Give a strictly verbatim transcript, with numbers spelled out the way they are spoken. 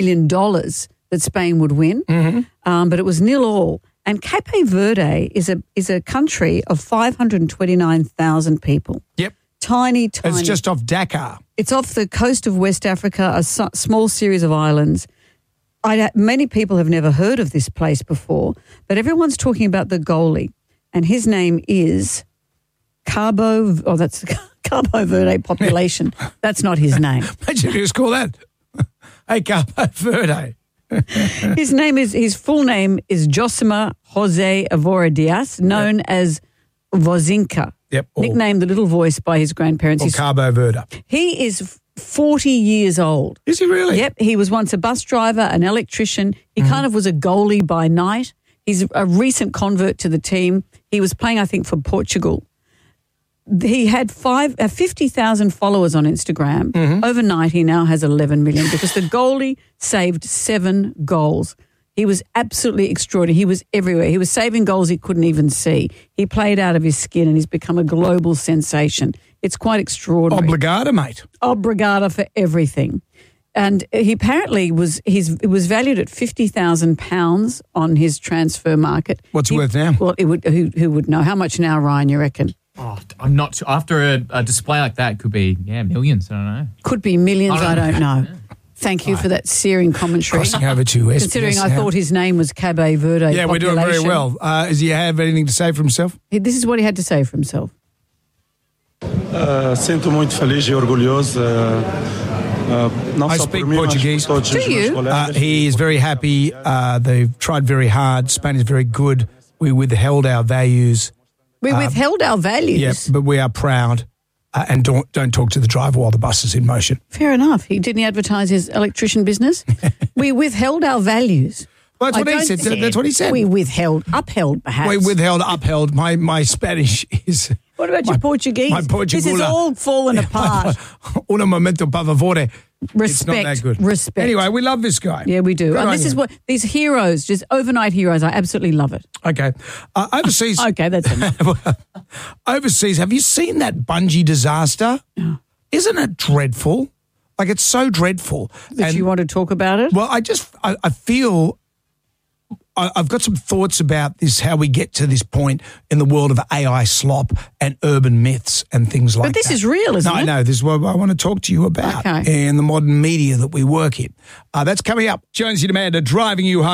million dollars that Spain would win, Mm-hmm. um, but it was nil all. And Cape Verde is a is a country of five hundred twenty-nine thousand people. Yep. Tiny, tiny. It's just off Dakar. It's off the coast of West Africa, a su- small series of islands. I, many people have never heard of this place before, but everyone's talking about the goalie, and his name is Cabo. Oh, that's Cabo Verde population. That's not his name. Imagine if you just call that. Hey, Cabo Verde. His name is his full name is Josima Jose Evora Diaz, known Yep. as Vozinka. Yep. Or, Nicknamed the Little Voice by his grandparents. or He's- Cabo Verde. He is forty years old. Is he really? Yep, he was once a bus driver, an electrician. He kind of was a goalie by night. He's a recent convert to the team. He was playing, I think, for Portugal. He had five, uh, fifty thousand followers on Instagram. Overnight, he now has eleven million because the goalie saved seven goals. He was absolutely extraordinary. He was everywhere. He was saving goals he couldn't even see. He played out of his skin and he's become a global sensation. It's quite extraordinary. Obligada, mate. Obrigada for everything. And he apparently was he's it was valued at fifty thousand pounds on his transfer market. What's it He- worth now? Well, it would, who, who would know? How much now, Ryan, you reckon? Oh, I'm not sure. After a, a display like that, it could be, yeah, millions. I don't know. Could be millions, I I don't don't know. Thank you for that searing commentary. Crossing over to S B S. Considering I now. thought his name was Cabo Verde Yeah, we're doing very population. well. Uh, does he have anything to say for himself? This is what he had to say for himself. Uh, sinto muito feliz e orgulhoso. Uh, uh, não I só speak por mim, mas Portuguese. por todos Do os meus you? colegas. Uh, he is very happy. Uh, they've tried very hard. Spain is very good. We withheld our values. We withheld our values. Yeah, but we are proud. Uh, and don't don't talk to the driver while the bus is in motion. Fair enough. He didn't advertise his electrician business. We withheld our values. Well, that's I what he don't said. think- That's what he said. We withheld, upheld perhaps. We withheld, upheld. My my Spanish is. What about my, your Portuguese? My This is Portugula. all fallen apart. Un momento, por favor. Respect. It's not that good. Respect. Anyway, we love this guy. Yeah, we do. Good And on this is you. what these heroes, just overnight heroes. I absolutely love it. Okay. Uh, overseas. Okay, that's enough. Overseas, have you seen that bungee disaster? Isn't it dreadful? Like, it's so dreadful. That And- you want to talk about it? Well, I just, I, I feel, I, I've got some thoughts about this, how we get to this point in the world of A I slop and urban myths and things like that. But this is real, isn't no, it? I know. This is what I want to talk to you about Okay. in the modern media that we work in. Uh, that's coming up. Jonesy and Amanda driving you home.